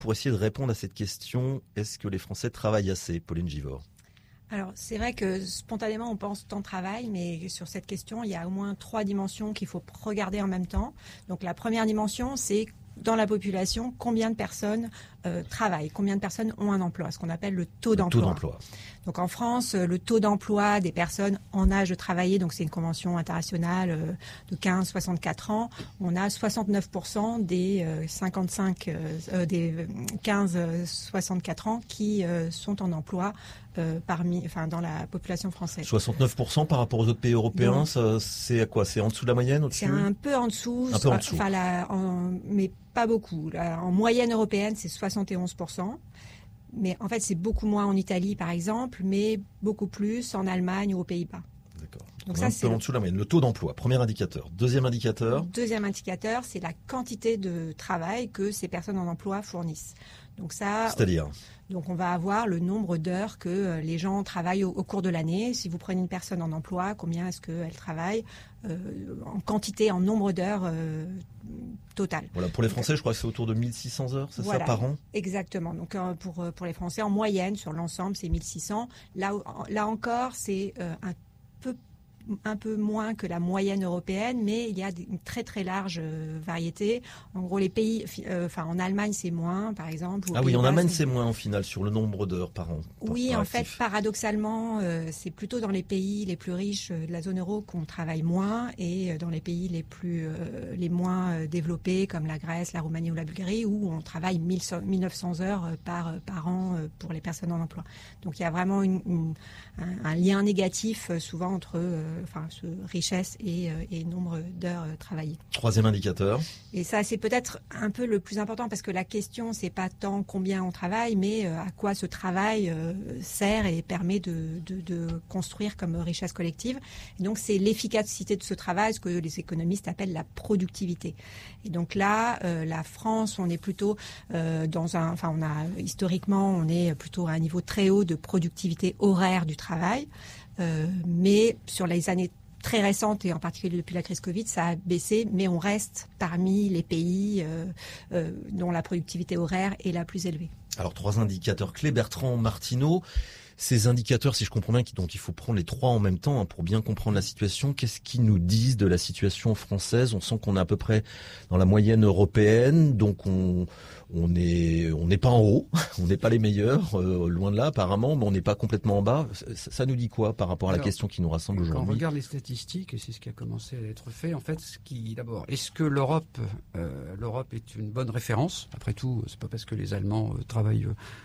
pour essayer de répondre à cette question, est-ce que les Français travaillent assez, Pauline Givors? Alors, c'est vrai que spontanément, on pense temps de travail, mais sur cette question, il y a au moins 3 dimensions qu'il faut regarder en même temps. Donc, la première dimension, c'est dans la population, combien de personnes travaillent, combien de personnes ont un emploi, ce qu'on appelle le taux d'emploi. Donc en France, le taux d'emploi des personnes en âge de travailler, donc c'est une convention internationale de 15-64 ans, on a 69% des 15-64 ans qui sont en emploi dans la population française. 69% par rapport aux autres pays européens, c'est à quoi? C'est en dessous de la moyenne, au-dessus? C'est un peu en dessous. Mais pas beaucoup. En moyenne européenne, c'est 71%. Mais en fait, c'est beaucoup moins en Italie, par exemple, mais beaucoup plus en Allemagne ou aux Pays-Bas. D'accord. Donc ça, c'est en dessous de la moyenne. Le taux d'emploi, premier indicateur. Deuxième indicateur, c'est la quantité de travail que ces personnes en emploi fournissent. Donc ça, c'est-à-dire, donc on va avoir le nombre d'heures que les gens travaillent au cours de l'année. Si vous prenez une personne en emploi, combien est-ce qu'elle travaille en quantité, en nombre d'heures total. Voilà, pour les Français, je crois que c'est autour de 1600 heures, c'est ça, par an? Exactement. Donc pour les Français, en moyenne, sur l'ensemble, c'est 1600. Là encore, c'est un peu moins que la moyenne européenne, mais il y a une très très large variété. En gros, les pays, en Allemagne c'est moins, par exemple. Ah oui, en Allemagne c'est moins en final sur le nombre d'heures par an. Oui, en fait, paradoxalement, c'est plutôt dans les pays les plus riches de la zone euro qu'on travaille moins, et dans les pays les moins développés comme la Grèce, la Roumanie ou la Bulgarie, où on travaille 1900 heures par an pour les personnes en emploi. Donc il y a vraiment un lien négatif souvent entre richesse et nombre d'heures travaillées. Troisième indicateur. Et ça, c'est peut-être un peu le plus important, parce que la question, c'est pas tant combien on travaille, mais à quoi ce travail sert et permet de construire comme richesse collective. Et donc, c'est l'efficacité de ce travail, ce que les économistes appellent la productivité. Et donc là, la France, on est plutôt historiquement, on est plutôt à un niveau très haut de productivité horaire du travail. Mais sur les années très récentes, et en particulier depuis la crise Covid, ça a baissé, mais on reste parmi les pays dont la productivité horaire est la plus élevée. Alors, 3 indicateurs clés, Bertrand Martineau. Ces indicateurs, si je comprends bien, donc il faut prendre les 3 en même temps pour bien comprendre la situation. Qu'est-ce qu'ils nous disent de la situation française? On sent qu'on est à peu près dans la moyenne européenne, donc on n'est pas en haut, on n'est pas les meilleurs, loin de là apparemment, mais on n'est pas complètement en bas. Ça nous dit quoi par rapport à la question qui nous rassemble aujourd'hui? Quand on regarde les statistiques, et c'est ce qui a commencé à être fait, en fait, d'abord, est-ce que l'Europe est une bonne référence? Après tout, c'est pas parce que les Allemands travaillent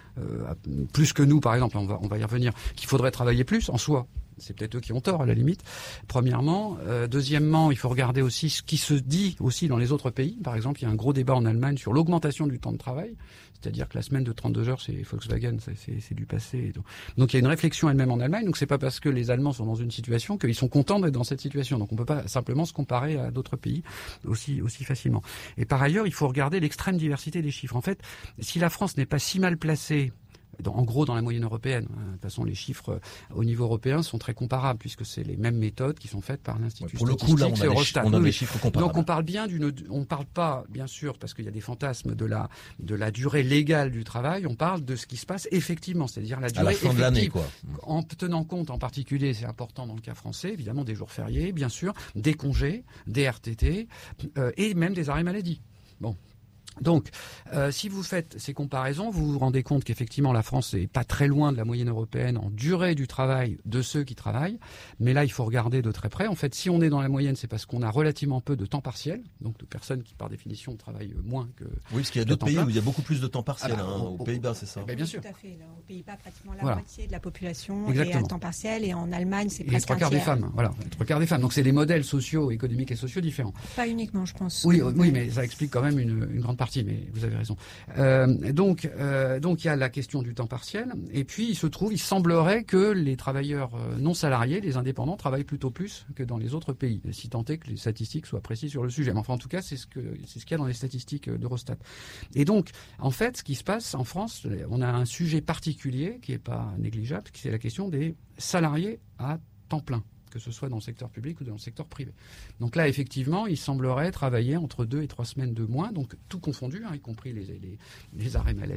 plus que nous, par exemple, on va y revenir, qu'il faudrait travailler plus en soi. C'est peut-être eux qui ont tort, à la limite. Premièrement. Deuxièmement, il faut regarder aussi ce qui se dit aussi dans les autres pays. Par exemple, il y a un gros débat en Allemagne sur l'augmentation du temps de travail. C'est-à-dire que la semaine de 32 heures, c'est Volkswagen, c'est du passé. Donc il y a une réflexion elle-même en Allemagne. Donc c'est pas parce que les Allemands sont dans une situation qu'ils sont contents d'être dans cette situation. Donc on peut pas simplement se comparer à d'autres pays aussi facilement. Et par ailleurs, il faut regarder l'extrême diversité des chiffres. En fait, si la France n'est pas si mal placée, en gros dans la moyenne européenne. De toute façon, les chiffres au niveau européen sont très comparables, puisque c'est les mêmes méthodes qui sont faites par l'Institut statistique. Pour le coup, là, on a les chiffres comparables. Donc on parle on parle pas, bien sûr, parce qu'il y a des fantasmes de la durée légale du travail, on parle de ce qui se passe effectivement, c'est-à-dire la durée effective. À la fin de l'année, quoi. En tenant compte, en particulier, c'est important dans le cas français, évidemment, des jours fériés, bien sûr, des congés, des RTT, et même des arrêts maladie. Bon. Donc, si vous faites ces comparaisons, vous vous rendez compte qu'effectivement la France n'est pas très loin de la moyenne européenne en durée du travail de ceux qui travaillent. Mais là, il faut regarder de très près. En fait, si on est dans la moyenne, c'est parce qu'on a relativement peu de temps partiel, donc de personnes qui, par définition, travaillent moins que. Oui, parce qu'il y a d'autres pays où il y a beaucoup plus de temps partiel. Aux Pays-Bas, c'est ça. Bien sûr. Tout à fait. Là, aux Pays-Bas, pratiquement la moitié de la population est à temps partiel, et en Allemagne, c'est presque les 3/4 des femmes. Voilà, les 3/4 des femmes. Donc, c'est des modèles sociaux, économiques et sociaux différents. Pas uniquement, je pense. Oui, mais ça explique quand même une grande partie. Mais vous avez raison. Donc il y a la question du temps partiel, et puis il semblerait que les travailleurs non salariés, les indépendants, travaillent plutôt plus que dans les autres pays, si tant est que les statistiques soient précises sur le sujet. Mais enfin, en tout cas, c'est ce qu'il y a dans les statistiques d'Eurostat. Et donc, en fait, ce qui se passe en France, on a un sujet particulier qui n'est pas négligeable, qui c'est la question des salariés à temps plein, que ce soit dans le secteur public ou dans le secteur privé. Donc là, effectivement, il semblerait travailler entre 2 et 3 semaines de moins, donc tout confondu, y compris les arrêts maladie.